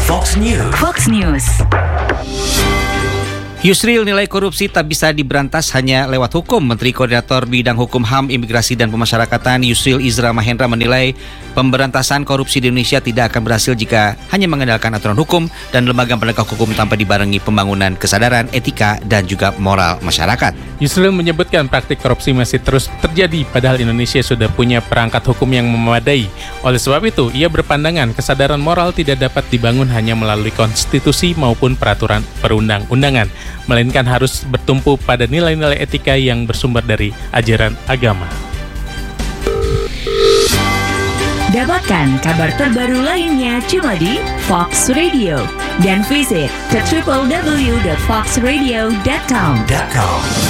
Fox News. Fox News. Yusril nilai korupsi tak bisa diberantas hanya lewat hukum. Menteri Koordinator Bidang Hukum HAM, Imigrasi dan Pemasyarakatan Yusril Izzra Mahendra menilai pemberantasan korupsi di Indonesia tidak akan berhasil jika hanya mengandalkan aturan hukum dan lembaga penegak hukum tanpa dibarengi pembangunan kesadaran, etika, dan juga moral masyarakat. Yusril menyebutkan praktik korupsi masih terus terjadi, padahal Indonesia sudah punya perangkat hukum yang memadai. Oleh sebab itu, ia berpandangan kesadaran moral tidak dapat dibangun hanya melalui konstitusi maupun peraturan perundang-undangan, melainkan harus bertumpu pada nilai-nilai etika yang bersumber dari ajaran agama. Dapatkan kabar terbaru lainnya cuma di Fox Radio dan visit ke www.foxradio.com.